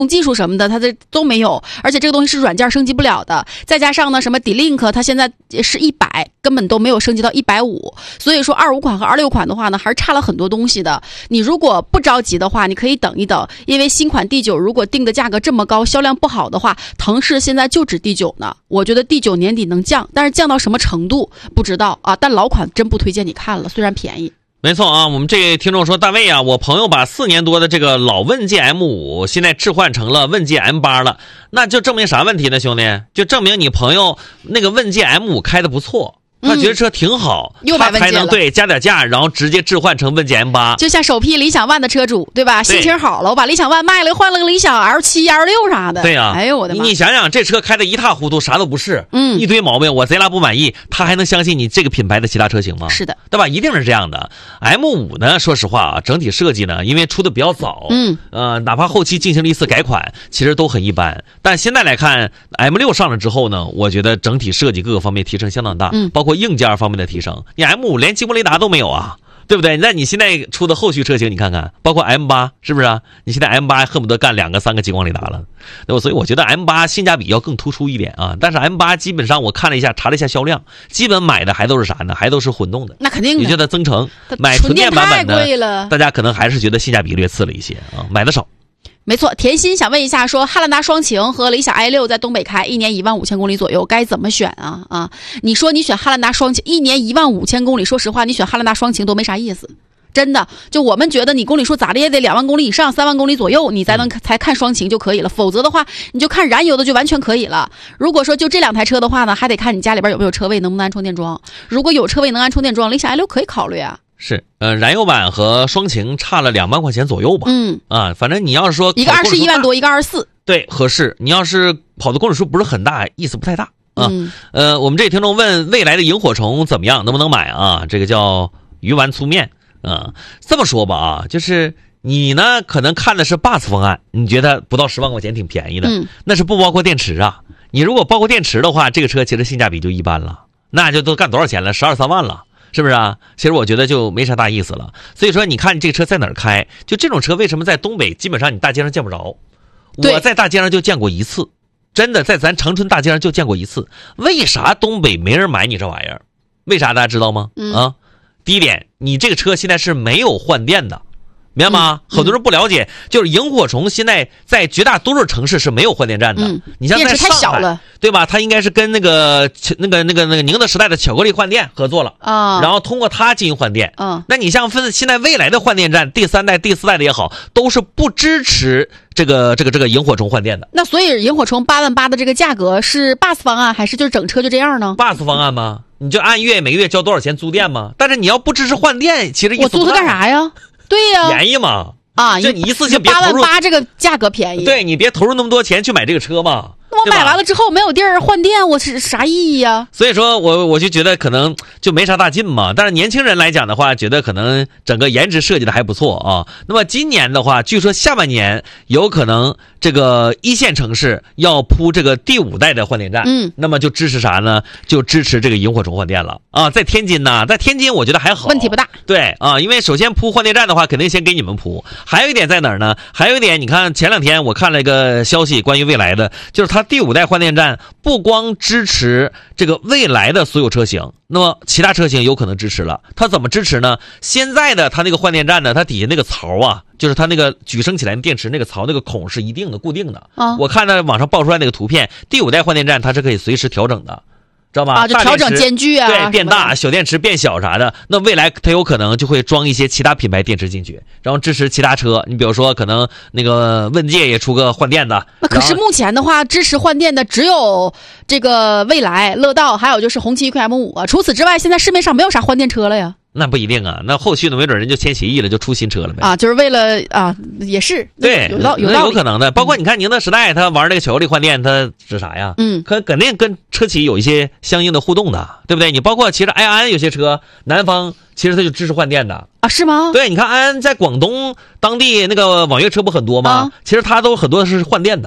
技术什么的，它这都没有，而且这个东西是软件升级不了的。再加上呢，什么 D-Link 它现在是100，根本都没有升级到150，所以说25款和26款的话呢，还是差了很多东西的。你如果不着急的话，你可以等一等，因为新款 D9 如果定的价格这么高，销量不好的话，腾势现在就指 D9 呢。我觉得 D9 年底能降，但是降到什么程度不知道啊。但老款真不推荐你看了，虽然便宜。 没错啊，我们这位听众说，大卫啊，我朋友把4年多的这个老问界 M5 现在置换成了问界 M8 了，那就证明啥问题呢，兄弟？就证明你朋友那个问界 M5 开的不错。他觉得车挺好，他才能对加点价，然后直接置换成问界 M8。 就像首批理想 ONE 的车主，对吧？心情好了，我把理想 ONE 卖了，换了个理想 L7、L6 啥的。 对呀， 哎呦我的妈！ 你想想，这车开的一塌糊涂，啥都不是，一堆毛病，我贼拉不满意，他还能相信你这个品牌的其他车型吗？ 是的， 对吧？一定是这样的。M5 呢，说实话啊，整体设计呢，因为出的比较早，哪怕后期进行了一次改款，其实都很一般。但现在来看 ，M6 上了之后呢，我觉得整体设计各个方面提升相当大，包括硬件方面的提升。你 M5 连激光雷达都没有啊，对不对？那你现在出的后续车型你看看，包括 M8 是不是啊？你现在 M8 恨不得干2个3个激光雷达了，那所以我觉得 M8 性价比要更突出一点啊。但是 M8 基本上我看了一下，查了一下销量，基本买的还都是啥呢？还都是混动的。 那肯定的， 你觉得增程买纯电版本的，大家可能还是觉得性价比略次了一些啊，买的少。 没错，甜心想问一下，说汉兰达双擎和理想 i6 在东北开，1年15000公里左右，该怎么选啊？你说你选汉兰达双擎，1年15000公里，说实话，你选汉兰达双擎都没啥意思，真的。就我们觉得你公里数咋的也得2万公里以上，3万公里左右，你才看双擎就可以了，否则的话，你就看燃油的就完全可以了。如果说就这2台车的话呢，还得看你家里边有没有车位，能不能安充电桩。如果有车位能安充电桩，理想 i6 可以考虑啊。 是，燃油版和双擎差了2万块钱左右吧。反正你要是说一个21万多，一个24， 对，合适。你要是跑的公里数不是很大，意思不太大啊。我们这听众问未来的萤火虫怎么样，能不能买啊？这个叫鱼丸粗面啊。这么说吧啊，就是你呢可能看的是 BUS 方案，你觉得不到10万块钱挺便宜的，那是不包括电池啊。你如果包括电池的话，这个车其实性价比就一般了，那就都干多少钱了？12、13万了。是不是啊？其实我觉得就没啥大意思了。所以说，你看你这个车在哪儿开？就这种车为什么在东北基本上你大街上见不着？我在大街上就见过一次，真的在咱长春大街上就见过一次。为啥东北没人买你这玩意儿？为啥大家知道吗？第一点，你这个车现在是没有换电的。明白吗？很多人不了解，就是萤火虫现在在绝大多数城市是没有换电站的。你像在上海，电池太小了，对吧？它应该是跟那个宁德时代的巧克力换电合作了然后通过它进行换电。那你像现在未来的换电站，第3代、第4代的也好，都是不支持这个萤火虫换电的。 那所以萤火虫8万8的这个价格是 BUS 方案，还是就是整车就这样呢 ？BUS 方案吗？你就按每个月交多少钱租电吗？但是你要不支持换电，其实我租它干啥呀？对呀， 便宜嘛就你一次性别投入8万8这个价格便宜， 对，你别投入那么多钱去买这个车嘛。 那我买完了之后没有地儿换电，我是啥意义呀？ 所以说我就觉得可能就没啥大劲嘛。但是年轻人来讲的话，觉得可能整个颜值设计的还不错啊。那么今年的话，据说下半年有可能这个1线城市要铺这个第5代的换电站，那么就支持啥呢？就支持这个萤火虫换电了啊。在天津呢，在天津我觉得还好， 问题不大。 对啊，因为首先铺换电站的话，肯定先给你们铺。还有一点在哪儿呢？还有一点，你看前2天我看了一个消息，关于未来的，就是它第5代换电站不光支持这个未来的所有车型，那么其他车型有可能支持了。它怎么支持呢？现在的它那个换电站呢，它底下那个槽啊，就是它那个举升起来的电池那个槽那个孔是一定的固定的。我看到网上爆出来那个图片，第5代换电站它是可以随时调整的。知道吧？ 就调整间距啊， 对，变大，小电池变小啥的。那未来它有可能就会装一些其他品牌电池进去，然后支持其他车。你比如说，可能那个问界也出个换电的。 那可是目前的话，支持换电的只有这个蔚来、乐道，还有就是红旗一 M5 啊。除此之外，现在市面上没有啥换电车了呀。 那不一定啊，那后续呢，没准人就签协议了，就出新车了呗。 啊，就是为了啊，也是对，有可能的。包括你看宁德时代，他玩那个巧克力换电，他指啥呀？肯定跟车企有一些相应的互动的，对不对？你包括其实埃安有些车，南方其实它就支持换电的啊，是吗？ 对，你看埃安在广东当地那个网约车不很多吗？其实它都很多是换电的。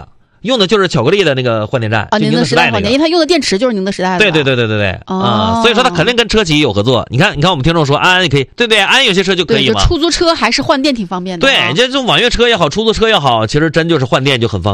用的就是巧克力的那个换电站啊，宁德时代换电，因为它用的电池就是宁德时代的。 对所以说它肯定跟车企有合作。你看我们听众说安也可以，对不对？安有些车就可以嘛。 出租车还是换电挺方便的。 对，就网约车也好，出租车也好，其实真就是换电就很方便。